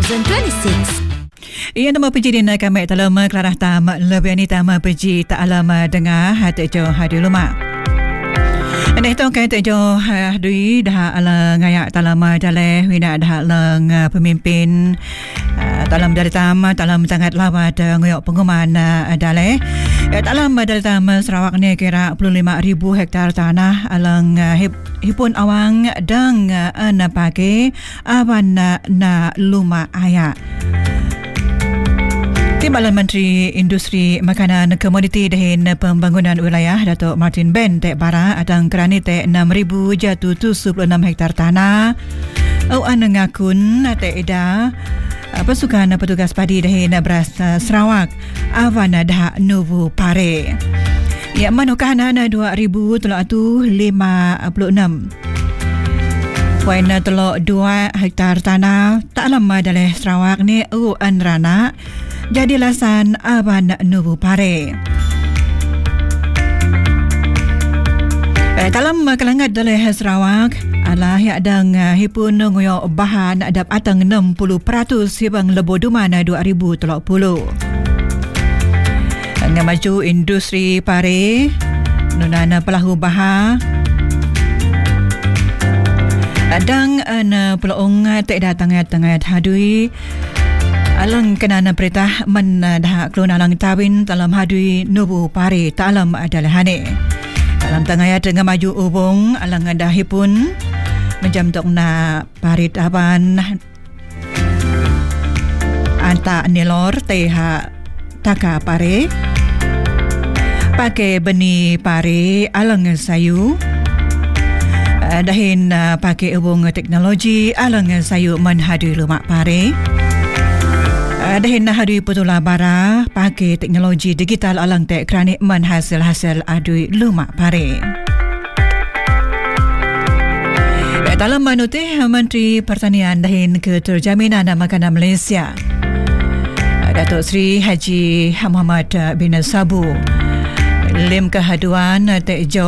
2026. Ia nama peji dina kami dalam kelarah tam lebih ni tam peji tak alam dengar hati jo hadi lumak. Ini tu kan tu jo hadui dah ala ngayak dalam jaleh wina dah lang pemimpin dalam dari tam dalam sangat lawat ngoyok pengumuman daleh dalam dari tam Sarawak ni kira 45,000 hektar tanah alang hipun awang dang na pake awan na luma ayak. Timbalan Menteri Industri Makanan Komoditi dan Pembangunan Wilayah Datuk Martin Ben Tek Bara adang kerani Tek 6,076 hektar tanah awan ngakun Tek Ida pasukan petugas padi dan beras Sarawak awan dah nuvu pare ya manukahan 2,356 Poin telok 2 hektar tanah tak lama dari Sarawak ni awan rana jadi lasan awan nubu pare. Dalam kelangat dari Sarawak adalah yang adang hipun ngoyo bahan adap atang 60% hibang lebo duman 2030. Ngamaju industri pare nunana pelahu bahar adang peluang tak datang tengah hadui alang kenana perintah dah kelun alang tawin dalam hadui nubu pare talam adalah hane dalam tengah dengan maju ubung alang dahi pun menjamtok na pare taban anta nilor teha taka pare pakai benih pare alang sayu dahin pakai ubung teknologi alang sayu menhadui lumak pare dahin hari putula bara pakai teknologi digital alang tek kerana menghasil-hasil adui lumak pare. Dalam manutih Menteri Pertanian dahin Keterjaminan Makanan Malaysia Datuk Seri Haji Muhammad bin Sabu lim kehaduan tek jo